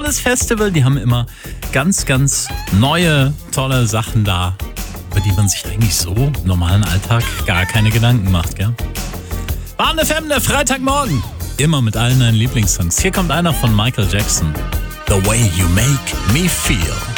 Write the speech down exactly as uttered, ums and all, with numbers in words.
tolles Festival. Die haben immer ganz, ganz neue, tolle Sachen da, über die man sich eigentlich so im normalen Alltag gar keine Gedanken macht, gell? Bahn F M, der Freitagmorgen. Immer mit allen deinen Lieblingssongs. Hier kommt einer von Michael Jackson. The Way You Make Me Feel.